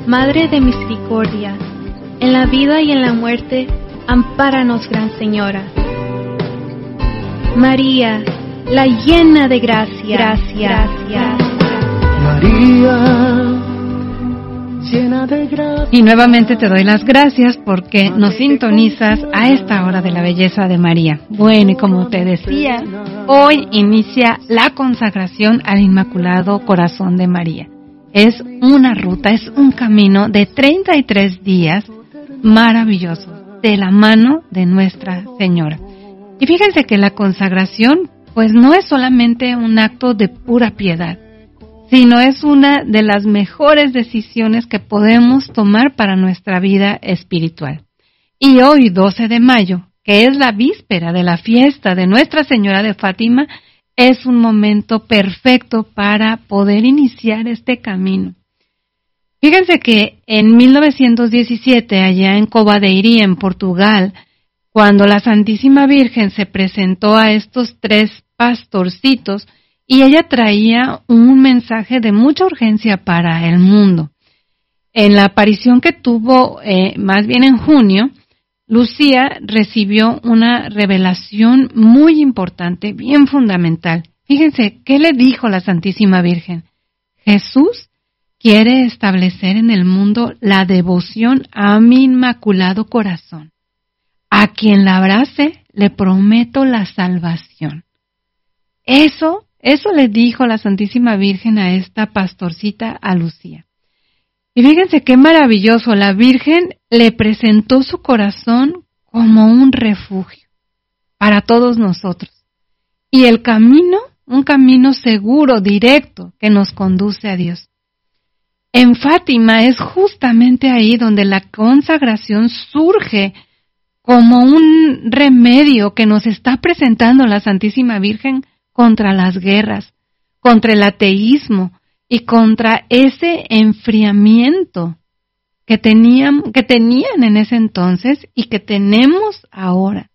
Madre de misericordia, en la vida y en la muerte, ampáranos, Gran Señora. María, la llena de gracia, María, llena de gracia. Y nuevamente te doy las gracias porque nos sintonizas a esta hora de la belleza de María. Bueno, y como te decía, hoy inicia la consagración al Inmaculado Corazón de María. Es una ruta, es un camino de 33 días maravillosos de la mano de Nuestra Señora. Y fíjense que la consagración pues no es solamente un acto de pura piedad, sino es una de las mejores decisiones que podemos tomar para nuestra vida espiritual. Y hoy, 12 de mayo, que es la víspera de la fiesta de Nuestra Señora de Fátima, es un momento perfecto para poder iniciar este camino. Fíjense que en 1917, allá en Cova de Iria, en Portugal, cuando la Santísima Virgen se presentó a estos 3 pastorcitos, y ella traía un mensaje de mucha urgencia para el mundo. En la aparición que tuvo, más bien en junio, Lucía recibió una revelación muy importante, bien fundamental. Fíjense, ¿qué le dijo la Santísima Virgen? Jesús quiere establecer en el mundo la devoción a mi Inmaculado Corazón. A quien la abrace, le prometo la salvación. Eso le dijo la Santísima Virgen a esta pastorcita, a Lucía. Y fíjense qué maravilloso, la Virgen le presentó su corazón como un refugio para todos nosotros. Y el camino, un camino seguro, directo, que nos conduce a Dios. En Fátima es justamente ahí donde la consagración surge como un remedio que nos está presentando la Santísima Virgen contra las guerras, contra el ateísmo y contra ese enfriamiento que tenían en ese entonces y que tenemos ahora.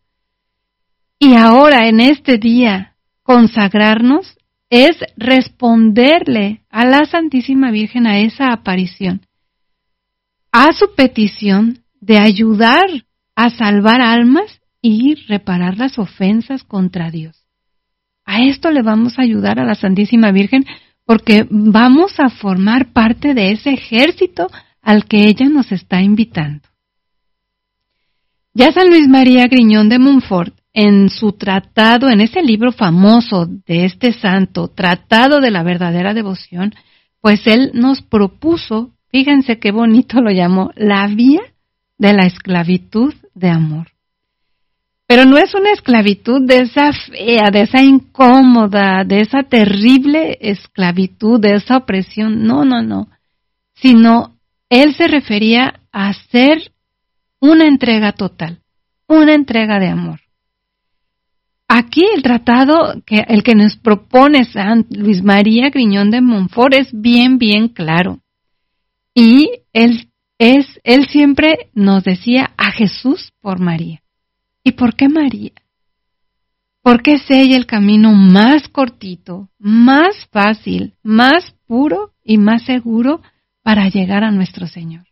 Y ahora, en este día, consagrarnos es responderle a la Santísima Virgen a esa aparición, a su petición de ayudar a salvar almas y reparar las ofensas contra Dios. A esto le vamos a ayudar a la Santísima Virgen porque vamos a formar parte de ese ejército al que ella nos está invitando. Ya San Luis María Griñón de Montfort, en su tratado, en ese libro famoso de este santo, Tratado de la Verdadera Devoción, pues él nos propuso, fíjense qué bonito lo llamó, la vía de la esclavitud de amor. Pero no es una esclavitud de esa fea, de esa incómoda, de esa terrible esclavitud, de esa opresión, no, sino él se refería a hacer una entrega total, una entrega de amor. Aquí el tratado, el que nos propone San Luis María Griñón de Montfort es bien claro. Y él siempre nos decía a Jesús por María. ¿Y por qué María? Porque es ella el camino más cortito, más fácil, más puro y más seguro para llegar a nuestro Señor.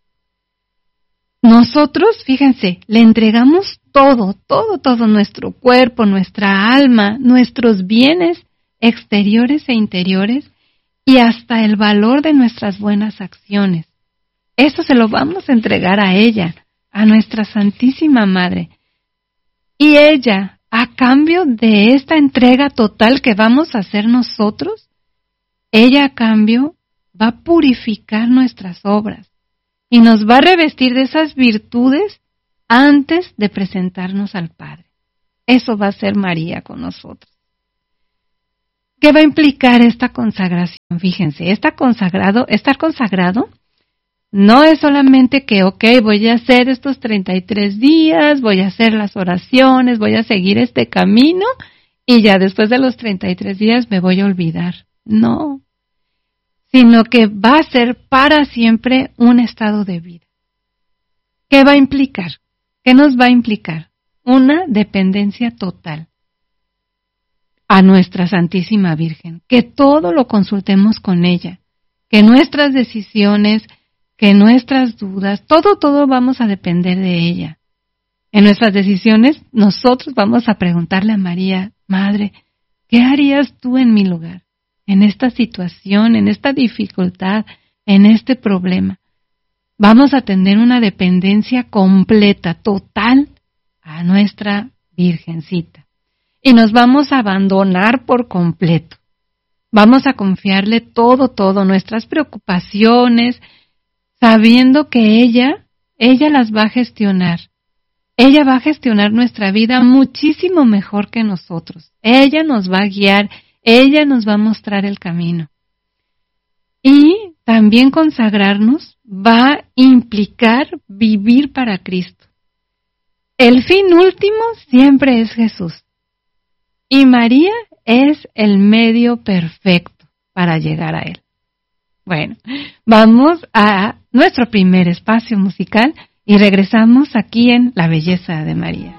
Nosotros, fíjense, le entregamos todo nuestro cuerpo, nuestra alma, nuestros bienes exteriores e interiores y hasta el valor de nuestras buenas acciones. Eso se lo vamos a entregar a ella, a nuestra Santísima Madre. Y ella, a cambio de esta entrega total que vamos a hacer nosotros, ella a cambio va a purificar nuestras obras y nos va a revestir de esas virtudes antes de presentarnos al Padre. Eso va a ser María con nosotros. ¿Qué va a implicar esta consagración? Fíjense, estar consagrado no es solamente que, voy a hacer estos 33 días, voy a hacer las oraciones, voy a seguir este camino y ya después de los 33 días me voy a olvidar. No, sino que va a ser para siempre un estado de vida. ¿Qué va a implicar? ¿Qué nos va a implicar? Una dependencia total a nuestra Santísima Virgen, que todo lo consultemos con ella, que nuestras decisiones, que nuestras dudas, todo vamos a depender de ella. En nuestras decisiones, nosotros vamos a preguntarle a María, Madre, ¿qué harías tú en mi lugar? En esta situación, en esta dificultad, en este problema. Vamos a tener una dependencia completa, total, a nuestra Virgencita. Y nos vamos a abandonar por completo. Vamos a confiarle todo, nuestras preocupaciones, sabiendo que ella las va a gestionar. Ella va a gestionar nuestra vida muchísimo mejor que nosotros. Ella nos va a guiar, ella nos va a mostrar el camino. Y también consagrarnos va a implicar vivir para Cristo. El fin último siempre es Jesús. Y María es el medio perfecto para llegar a Él. Bueno, vamos a nuestro primer espacio musical y regresamos aquí en La Belleza de María.